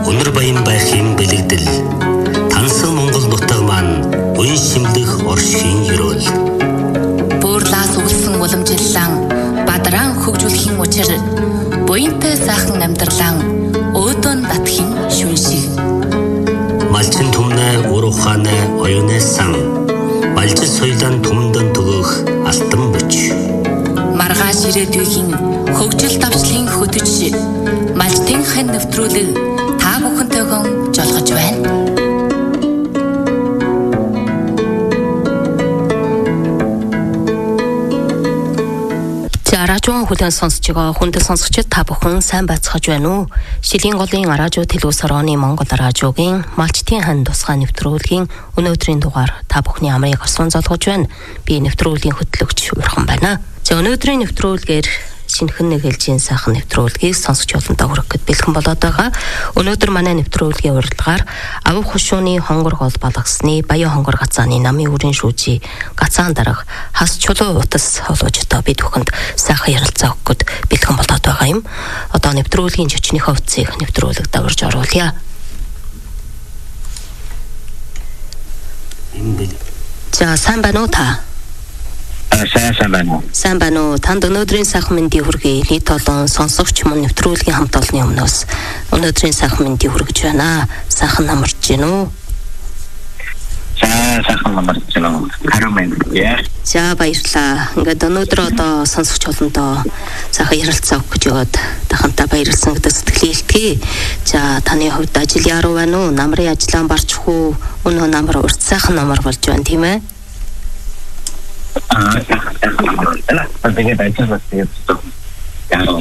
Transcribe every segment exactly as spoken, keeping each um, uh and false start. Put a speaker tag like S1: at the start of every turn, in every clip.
S1: Өнөр баян байхын бэлэгдэл тансан Монгол нутаг маань уян шимлэх оршхийн ёроол.
S2: Буурлаас өгсөн уламжлалан бадран хөгжүүлэхийн учир буянтай сайхан амьдралан өөдөн татхийн шүн шиг.
S1: Малчин түмнэ ур ухаанэ оюунэ сан малжил соёлын түмдэн төгөх алтан бүч.
S2: Маргааш ирээдүйн хөгжил давчлалын хөтөч малчтын хэн нэвтрүүлэг та бүхэнтэйгэн жолгож байна. Радион хүлээн сонсож байгаа хүндэл сонсогчид та бүхэн сайн байцгааж байна уу? Шилийн голын радио телевиз орооны Монгол радиогийн малчтын хан тусгай нэвтрүүлгийн өнөөдрийн дугаар та бүхний амрыг орсон залгаж байна. Би нэвтрүүлгийн хөтлөгч Урхан байна. За өнөөдрийн нэвтрүүлгээр шинэхэн нэг ээлжийн сайхан нэвтрүүлгийг сонсогч олонтаа хүргэх гээд бэлхэн болоод байгаа. Өнөөдөр манай нэвтрүүлгийн урилгаар авах хушууны хонгор гол балгасны Баян хонгор гацааны намын үрийн шүүжи гацаан дарга хас чулуу утас олоожтой бид бүхэнд сайхан ярилцаа өгөх гээд бэлхэн болоод байгаа юм. Одоо нэвтрүүлгийн жичнийхээ утсыг нэвтрүүлэг даварж оруулъя. За сайн байна уу та?
S3: Сайн сайн байна уу?
S2: Сайн байна уу? Танд өнөөдрийн сайхан мэндийг хүргэе. Нийт олон сонсогч мөн нэвтрүүлгийн хамт олонны өмнөөс өнөөдрийн сайхан мэндийг хүргэж байна. Сайхан намарч гин үү?
S3: За сайхан намарч гин үү? Харин мэнд. Яа.
S2: За баярлалаа. Ингээд өнөөдөр одоо сонсогч олондоо сайхан ярилцаа өгөх гэж яваад тахантай баярлсан гэдэг сэтгэлээ илтгэе. За таны хувьд ажил яруу байна уу? Намрын ажиллагаа барчих уу? Өнөө намар урт сайхан намар болж байна тийм ээ?
S3: Аа, яа, тэгээд ажил хийх гэсэн. Яа,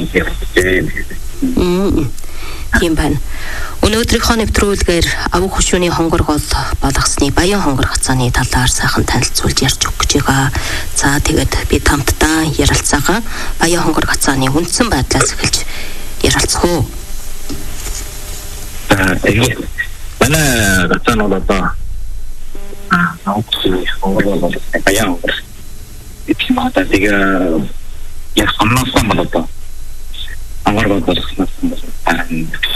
S2: Мм. Тийм байна. Өнөөдрийнхөө нэвтрүүлгээр авах хушууны хонгор гол балгасны Баян хонгор гацааны талаар сайхан танилцуулж ярьж өгөх гэж байгаа. За тэгээд бид хамтдаа ярилцаагаа Баян хонгор гацааны үндсэн байдлаас эхэлж ярилцах уу?
S3: Аа, тэгээд манай гацаан бол одоо аа, научны хонгор бол Баян хонгор. Итгий мата тэгээ яг сонносон болоо. Амар гол болсон юм байна.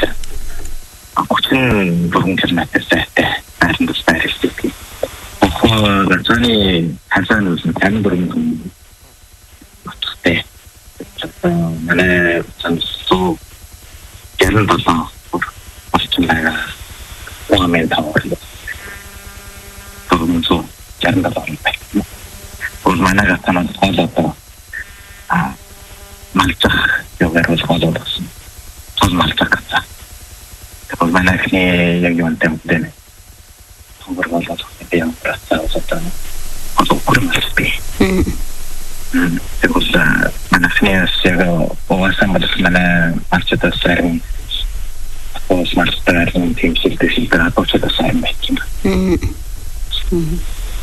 S3: Огцон бүрэн кэрнэтэстэй харин тустай хэлдэг. Охоо гацааны хасаан үсэн тань бүрэн утгатай. Манай сонсоо яран болоо. Очсон байгаа. Уамын тавар. Тогмцоо яран болоо. Манай гацаан хоолоо а малцах яваар хоолоолсон. Тол малцах гацаа. Тэгэхээр манай ихний яг юм тэмдэн. Хонгор болоод юм працаа усатаа. Одоо гүрмэлс би. Мм. Тэгэхээр манай ихний яг овасан бодос манай малцтай сарын ос малцтай тийм хэлдэг байгаа болчиход сайн байна. Мм.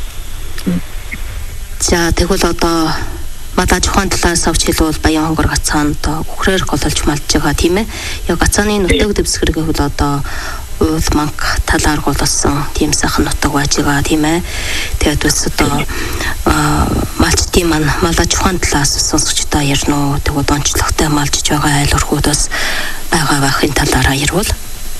S2: За тэгвэл одоо мадаа жухаан талаас авч хэлвэл Баян хонгор гацаанд үхрээр гололж малж байгаа тийм ээ. Яг гацааны нутаг дэвсгэрэг бол одоо уул манг талаар голсон тийм сайхан нутаг байж байгаа тийм ээ. Тэгээд бас одоо малчтын маань мадаа жухаан талаас сонсогчдоо ярина уу. Тэгвэл онцлогтой малжж байгаа айл өрхүүд бас байгаа байхын талаараа ярил.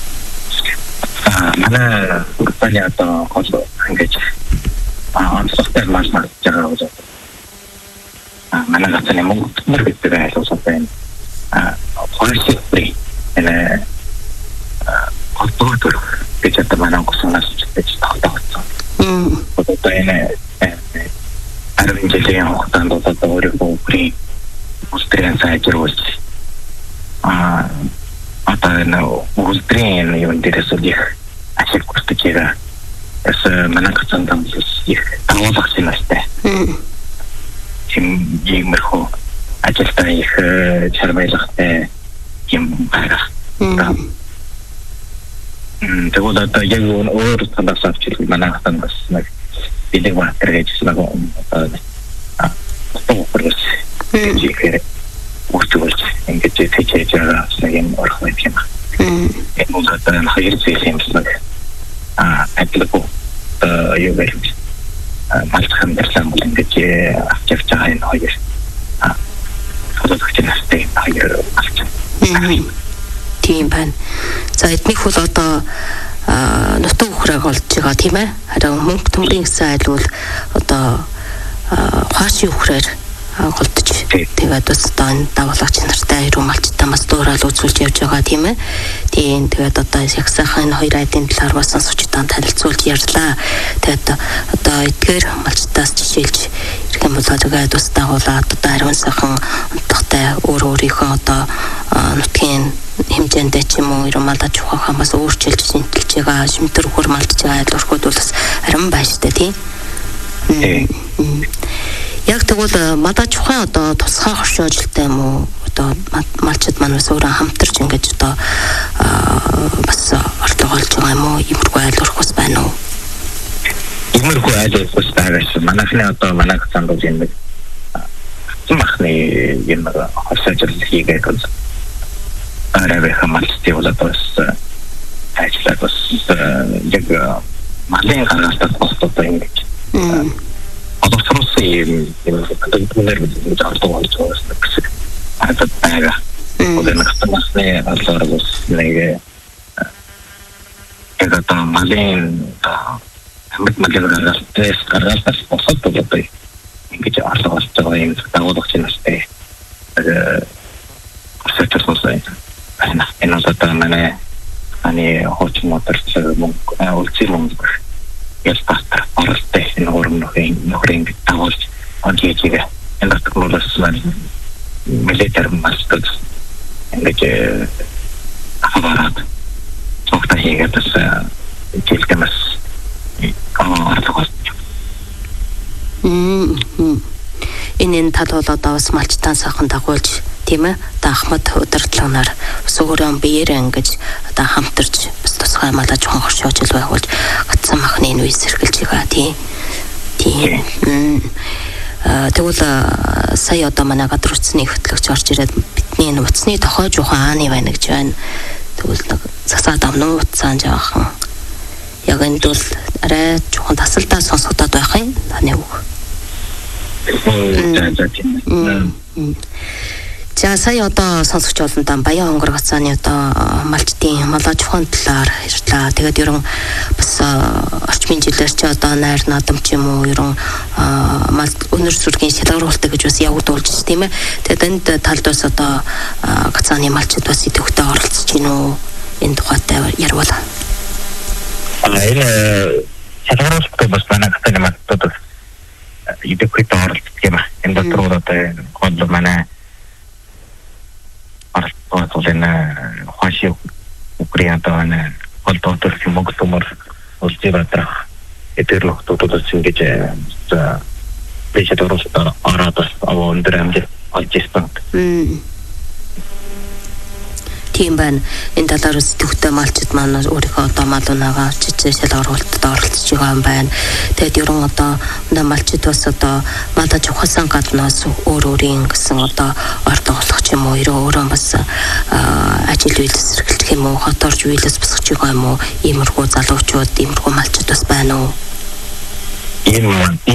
S3: Аа манай гацааны одоо гол ингэж онцлогтой мал марж байгаа гэж байна. Манай гацааны Монгол гэдэг айлсаа байна. Аа хойсны энэ колтор гэж одоо манай госоноос гэж тогтоогдсон. Мм. Одоо энэ арвин жилийн хугацаанд одоо өөрийнхөө үеийн устрын сайжруулж аа одоо энэ устрын юм дээрээс их ашиг хүртэж байгаа. Эс манай гацаанд их тавуулах юм байна. Мм. Тим иймэрхүү ажилтаа их чармайлахтай юм байгаа. Мм. Тэгвэл одоо яг өөр талаас авч манай хатан бас нэг бэлэг баатар гэж нэг одоо тохиолдож тийхээр үргэлж ингэж тийчээж байгаа нэг юм орох байх юм. Мм. Энэ удаа хоёр зүйл юм шиг а атлего юу вэ? Малцхан дэрсэн бол ингэж авч байгаа энэ хоёр а хадгалж настай хоёр авч.
S2: Тийм байна. За эднийх бол одоо нутаг ухрааг олж байгаа тийм ээ. Харин мөнгө төмрийн гэсэн айл бол одоо хаашийн ухраар голдож тэгээд бас одоо энэ дагуулагч нартай хэрүү малчтай бас дуурал үзүүлж явж байгаа тийм ээ. Тийм тэгээд одоо яг сайхан энэ хоёр айдын талаар бас сонсогчдод танилцуулж ярьлаа. Тэгээд одоо эдгээр малчтаас жишээлж ирэх юм бол тэгээд бас дагуулаад одоо ариун сайхан онцгой өөр өөрийнхөө одоо нутгийн хэмжээндээ ч юм уу ерөн малдаж ухаан бас өөрчилж шинжилж байгаа шимтэр хөр малдж байгаа айл өрхөд бол бас арин байна шүү дээ тийм. Яг тэгвэл малдаж ухаан одоо тусгай хоршоо ажилтай юм уу одоо малчид маань бас өөрөө хамтарч ингэж одоо бас орлого олж байгаа юм уу иймэрхүү айл өрхөс байна уу?
S3: Иймэрхүү айл өрхөс байгаас манайхны одоо манайх цаанд бол юм махны юм хоршоо ажил хийгээд бол арай хамаалцтай болоод бас ажиллаад бас яг малын гаргалтад босдоо ингэж одоо сарсан юм юм гэдэг нь жаалтан болж байгаа гэсэн. Аа тага. Одоо настамасны алдарс нэг яг одоо малын хамт малын гаргалтаас гаргалтаас босоод одоо ингэж алдарс байгаа юм дагуулгач настай. Аа сэтэрсэн ana en tota mana ani hoch motor mong ulti mong yes pasta orte en orm no hen no ring tawos onje jiga en dat kolos man militer mastud en que avarat sokta higa tas kilkemas артогос
S2: м энэ тал бол одоо бас малчтан сайхан дагуулж тийм ээ одоо Ахмад удирдлагаар бас өөрөө биеэрээ ингэж одоо хамтарч бас тусгай малаж ухаан хоршоо ажил байгуулж гацсан махны энэ үе сэргэлж байгаа тийм тийм тэгвэл сая одоо манай гадар утасны хөтлөгч орж ирээд бидний энэ утасны тохиож ухаан ааны байна гэж байна. Тэгвэл нэг засаад амнуу утсаан жаахан яг энэ бол арай жоохон тасалдаа сонсогдоод байх юм таны үг. За сая одоо сонсогч олонтаа Баян хонгор гацааны одоо малчдын малаж ухаан талаар ярьлаа. Тэгээд ерөн бас орчмын жилээр ч одоо найр наадам ч юм уу ерөн мал өнөр сүргийн шалгаруултаа гэж бас явагдуулж тийм ээ. Тэгээд энд талд бас одоо гацааны малчд бас идэвхтэй оролцож гин үү энэ тухайтай ярил.
S3: Аа энэ шалгаруултаа бас манай гацааны малчдад идэвхтэй оролцож юм. Энэ дотор одоо гол манай оролцоолна хашиг Украинатаа холдоотой Монгол улсдаараа эдгээр хотуудад ингэж за бишэдөрөс ороод аваад өндөр олж ирсэн. Тийм байна. Энэ талаар сэтгэвтэй малчид маань өөрийнхөө одоо малуунагаа жижиг шалгаруулалтад оролцож байгаа юм байна. Тэгээд ерөн одоо малчид бас одоо малаж ухасан гаднаас өөр өөрийн гэсэн одоо орд олох юм уу өөрөө бас ажил үйлс эрхэлж юм уу хоторж үйлс босгож байгаа юм уу иймэрхүү залуучууд иймэрхүү малчид бас байна уу? Ийм